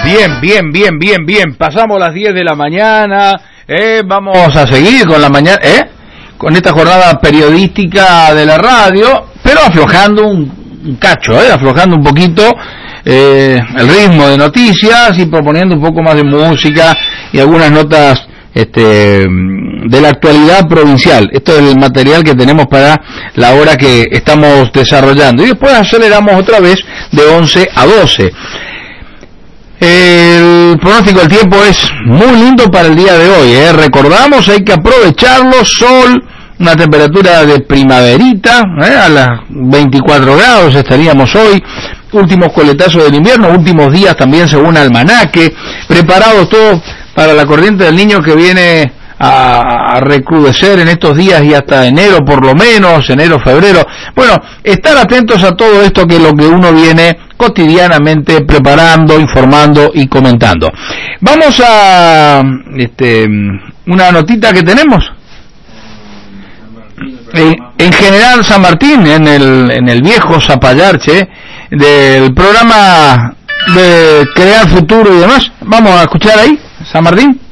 Bien. Pasamos las 10 de la mañana. Vamos a seguir con la mañana, con esta jornada periodística de la radio, pero aflojando un cacho, aflojando un poquito el ritmo de noticias y proponiendo un poco más de música y algunas notas de la actualidad provincial. Esto es el material que tenemos para la hora que estamos desarrollando. Y después aceleramos otra vez de 11 a 12. El pronóstico del tiempo es muy lindo para el día de hoy, recordamos, hay que aprovecharlo, sol, una temperatura de primaverita, a las 24 grados estaríamos hoy, últimos coletazos del invierno, últimos días también según almanaque, preparados todos para la corriente del Niño que viene a recrudecer en estos días y hasta enero por lo menos, enero, febrero. Bueno, estar atentos a todo esto que es lo que uno viene cotidianamente preparando, informando y comentando. Vamos a una notita que tenemos. En General San Martín, en el viejo Zapallarche, del programa de Crear Futuro y demás. Vamos a escuchar ahí, San Martín.